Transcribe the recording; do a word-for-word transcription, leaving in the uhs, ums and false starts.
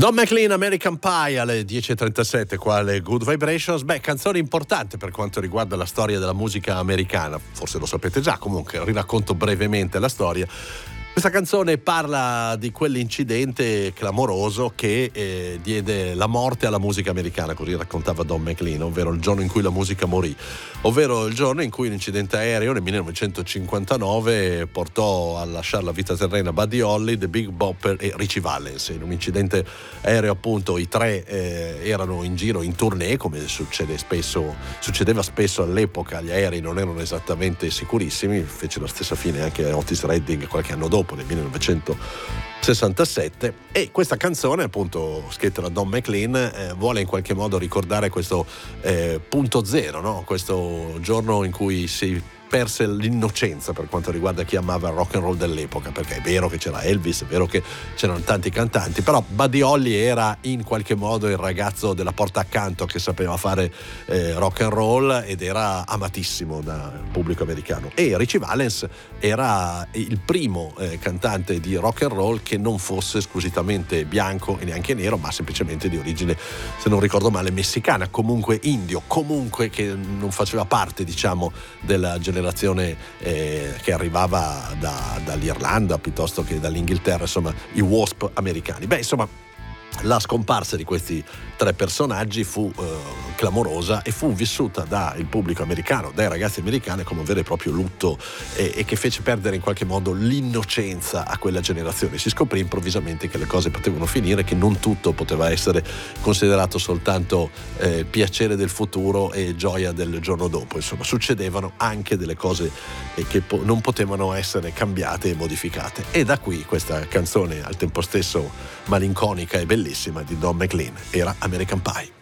Don McLean, American Pie alle dieci e trentasette, quale Good Vibrations. Beh, canzone importante per quanto riguarda la storia della musica americana, forse lo sapete già, comunque riracconto brevemente la storia. Questa canzone parla di quell'incidente clamoroso che eh, diede la morte alla musica americana, così raccontava Don McLean, ovvero il giorno in cui la musica morì, ovvero il giorno in cui un incidente aereo nel millenovecentocinquantanove portò a lasciare la vita terrena Buddy Holly, The Big Bopper e Ritchie Valens. In un incidente aereo, appunto, i tre eh, erano in giro in tournée, come succede spesso, succedeva spesso all'epoca. Gli aerei non erano esattamente sicurissimi, fece la stessa fine anche Otis Redding qualche anno dopo, nel millenovecentosessantasette, e questa canzone, appunto scritta da Don McLean, eh, vuole in qualche modo ricordare questo eh, punto zero, no? Questo giorno in cui si perse l'innocenza per quanto riguarda chi amava il rock and roll dell'epoca, perché è vero che c'era Elvis, è vero che c'erano tanti cantanti, però Buddy Holly era in qualche modo il ragazzo della porta accanto che sapeva fare eh, rock and roll ed era amatissimo dal pubblico americano, e Ritchie Valens era il primo eh, cantante di rock and roll che non fosse esclusivamente bianco e neanche nero, ma semplicemente di origine, se non ricordo male, messicana, comunque indio, comunque che non faceva parte, diciamo, della generazione Eh, che arrivava da, dall'Irlanda piuttosto che dall'Inghilterra, insomma i Wasp americani. Beh, insomma, la scomparsa di questi tre personaggi fu eh, clamorosa e fu vissuta dal pubblico americano, dai ragazzi americani, come un vero e proprio lutto, e, e che fece perdere in qualche modo l'innocenza a quella generazione. Si scoprì improvvisamente che le cose potevano finire, che non tutto poteva essere considerato soltanto eh, piacere del futuro e gioia del giorno dopo. Insomma, succedevano anche delle cose eh, che po- non potevano essere cambiate e modificate, e da qui questa canzone al tempo stesso malinconica e bellissima di Don McLean, era American Pie.